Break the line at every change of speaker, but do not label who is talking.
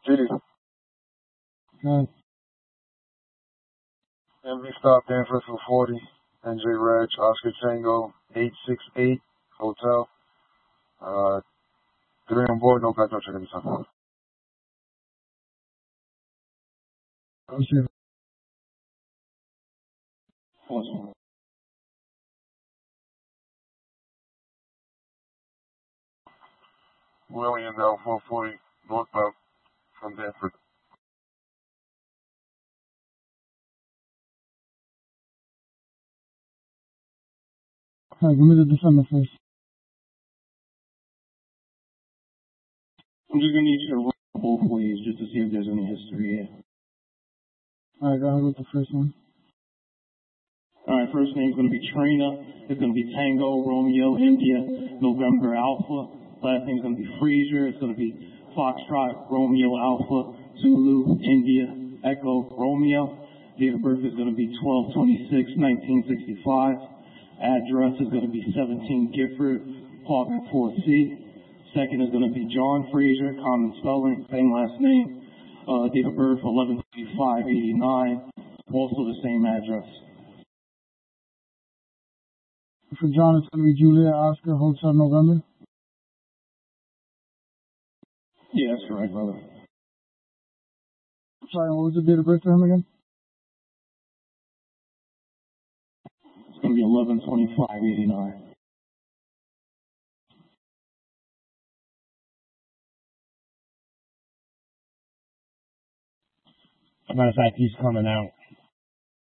GD.
Good.
MV stop Danforth for 40. NJ Reg, Oscar Tango, 868, Hotel. 3 on board, no background check at this time.
Okay.
William L 440, northbound from Danforth.
Alright, give me the December first.
I'm just gonna need you to roll both ways just to see if there's any history here.
Alright, go ahead with the first one.
Alright, first name's gonna be Trina. It's gonna be Tango, Romeo, India, November, Alpha. Last name's gonna be Frazier. It's gonna be Foxtrot, Romeo, Alpha, Zulu, India, Echo, Romeo. Date of birth is gonna be 12/26/1965. Address is gonna be 17 Gifford, Park 4C. Second is going to be John Frazier, common spelling, same last name. Date of birth 11/25/89, also the same address.
For John, it's going to be Julia Oscar Hotel November.
Yeah, that's correct, brother.
Sorry, what was the date of birth for him again?
It's going to be 11/25/89.
As a matter of fact, he's coming out